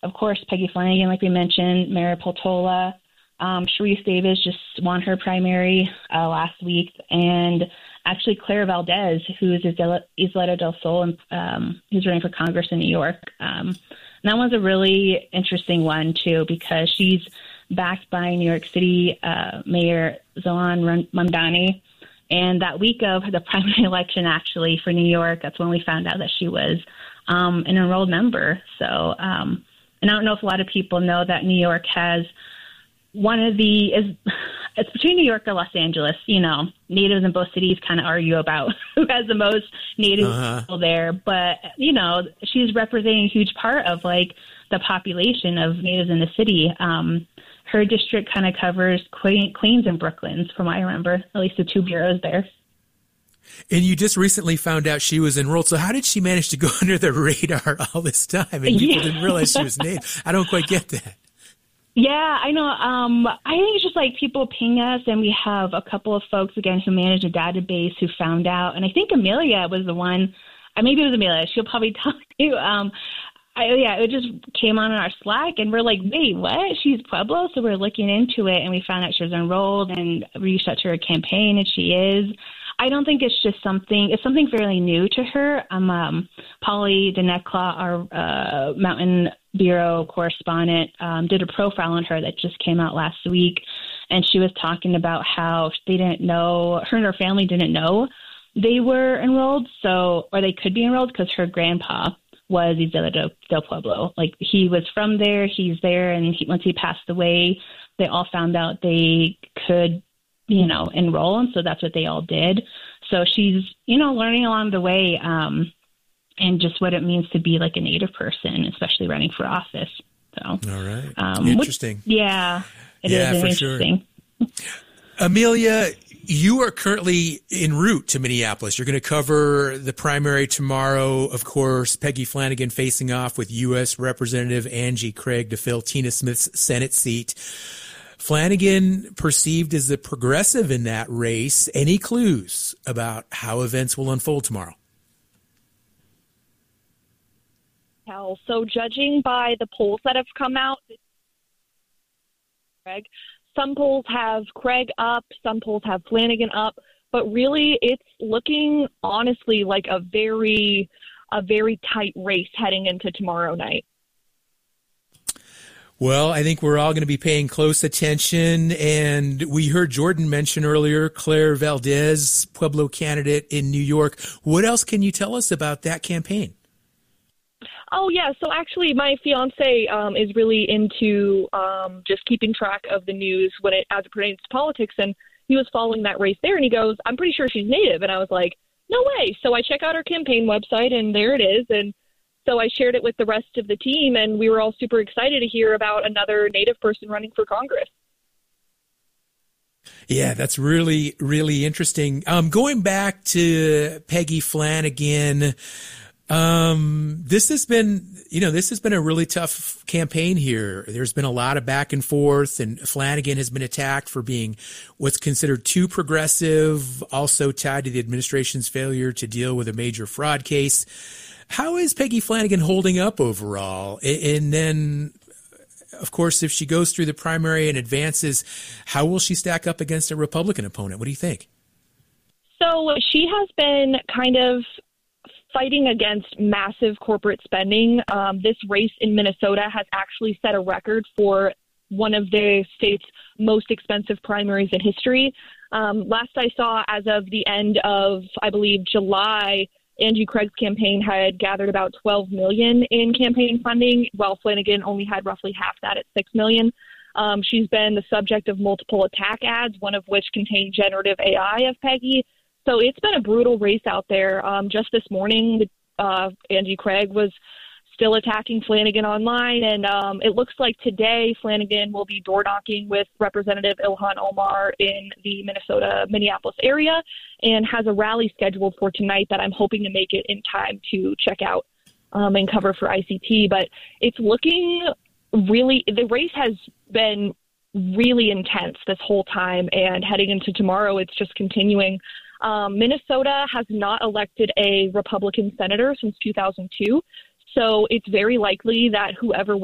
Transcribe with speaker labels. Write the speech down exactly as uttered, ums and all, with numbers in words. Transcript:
Speaker 1: of course, Peggy Flanagan, like we mentioned, Mara Peltola. Um, Sharice Davids just won her primary uh, last week. And actually Claire Valdez, who is Isleta del Sol, and um, who's running for Congress in New York. Um, and that one's a really interesting one, too, because she's backed by New York City uh, Mayor Zohran Mamdani. And that week of the primary election, actually, for New York, that's when we found out that she was um, an enrolled member. So, um, and I don't know if a lot of people know that New York has one of the, is it's between New York and Los Angeles. You know, natives in both cities kind of argue about who has the most native uh-huh. people there. But, you know, she's representing a huge part of, like, the population of natives in the city. Um, her district kind of covers Queens and Brooklyn, from what I remember, at least the two bureaus there.
Speaker 2: And you just recently found out she was enrolled. So how did she manage to go under the radar all this time? And people yeah. didn't realize she was native. I don't quite get that.
Speaker 1: Yeah, I know. Um, I think it's just like people ping us, and we have a couple of folks, again, who manage a database who found out. And I think Amelia was the one, uh, maybe it was Amelia, she'll probably tell you. Um, I, yeah, it just came on in our Slack, and we're like, wait, what? She's Pueblo? So we're looking into it, and we found out she was enrolled, and reached out to her campaign, and she is. I don't think it's just something, it's something fairly new to her. Um, um, Polly Denekla, our uh, Mountain Bureau correspondent, um, did a profile on her that just came out last week, and she was talking about how they didn't know, her and her family didn't know they were enrolled, so, or they could be enrolled, because her grandpa was Isleta del Pueblo. Like, he was from there, he's there, and he, once he passed away, they all found out they could, you know, enroll, and so that's what they all did. So she's, you know, learning along the way, um, and just what it means to be like a Native person, especially running for office. So,
Speaker 2: all right,
Speaker 1: um,
Speaker 2: interesting.
Speaker 1: Which, yeah, it
Speaker 2: yeah,
Speaker 1: is
Speaker 2: for
Speaker 1: interesting.
Speaker 2: Sure. Amelia, you are currently en route to Minneapolis. You're going to cover the primary tomorrow. Of course, Peggy Flanagan facing off with U S Representative Angie Craig to fill Tina Smith's Senate seat. Flanagan perceived as a progressive in that race. Any clues about how events will unfold tomorrow?
Speaker 3: Hell, so judging by the polls that have come out, Craig, some polls have Craig up, some polls have Flanagan up, but really it's looking honestly like a very, a very tight race heading into tomorrow night.
Speaker 2: Well, I think we're all going to be paying close attention. And we heard Jordan mention earlier, Claire Valdez, Pueblo candidate in New York. What else can you tell us about that campaign?
Speaker 3: Oh, yeah. So actually, my fiance um, is really into um, just keeping track of the news when it as it pertains to politics. And he was following that race there. And he goes, I'm pretty sure she's Native. And I was like, no way. So I check out her campaign website, and there it is. And so I shared it with the rest of the team, and we were all super excited to hear about another Native person running for Congress.
Speaker 2: Yeah, that's really, really interesting. Um, going back to Peggy Flanagan, um, this has been, you know, this has been a really tough campaign here. There's been a lot of back and forth, and Flanagan has been attacked for being what's considered too progressive, also tied to the administration's failure to deal with a major fraud case. How is Peggy Flanagan holding up overall? And then, of course, if she goes through the primary and advances, how will she stack up against a Republican opponent? What do you think?
Speaker 3: So she has been kind of fighting against massive corporate spending. Um, this race in Minnesota has actually set a record for one of the state's most expensive primaries in history. Um, last I saw, as of the end of, I believe, July, Angie Craig's campaign had gathered about twelve million dollars in campaign funding, while Flanagan only had roughly half that at six million dollars. Um, she's been the subject of multiple attack ads, one of which contained generative A I of Peggy. So it's been a brutal race out there. Um, just this morning, uh, Angie Craig was still attacking Flanagan online, and um, it looks like today Flanagan will be door knocking with Representative Ilhan Omar in the Minnesota, Minneapolis area, and has a rally scheduled for tonight that I'm hoping to make it in time to check out um, and cover for I C T. But it's looking really, the race has been really intense this whole time, and heading into tomorrow, it's just continuing. Um, Minnesota has not elected a Republican senator since two thousand two. So it's very likely that whoever